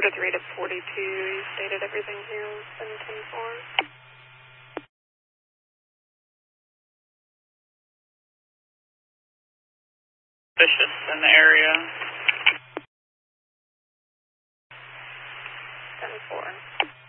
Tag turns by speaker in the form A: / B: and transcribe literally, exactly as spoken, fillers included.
A: Dakota three to forty-two, you stated everything here was seven ten four.
B: Suspicious in the area.
A: ten four.